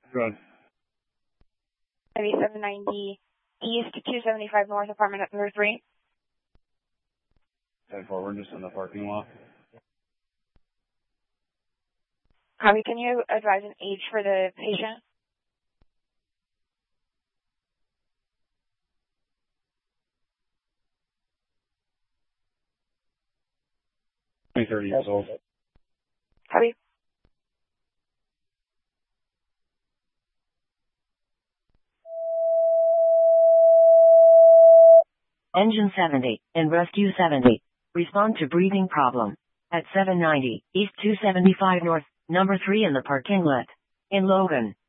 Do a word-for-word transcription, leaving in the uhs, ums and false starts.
Good. seven ninety East, two seventy-five North, apartment at number three. Head forward, just in the parking lot. Copy. Can you advise an age for the patient? twenty, thirty years old. Copy. Engine seventy, and Rescue seventy. Respond to breathing problem. At seven ninety, East two seventy-five North, number three in the parking lot. In Logan.